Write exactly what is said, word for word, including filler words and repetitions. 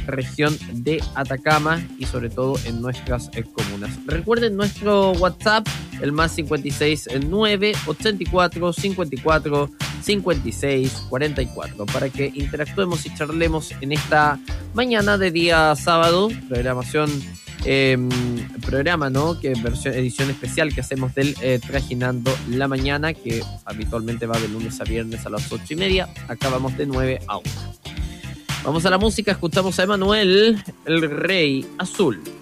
región de Atacama y sobre todo en nuestras eh, comunas. Recuerden nuestro WhatsApp, el más cincuenta y seis nueve ochenta y cuatro cincuenta y cuatro cincuenta y seis cuarenta y cuatro para que interactuemos y charlemos en esta mañana de día sábado, programación Eh, programa, ¿no? Que versión, edición especial que hacemos del eh, Trajinando la Mañana, que habitualmente va de lunes a viernes a las ocho y media. Acá vamos de nueve a una. Vamos a la música, escuchamos a Emanuel, el Rey Azul.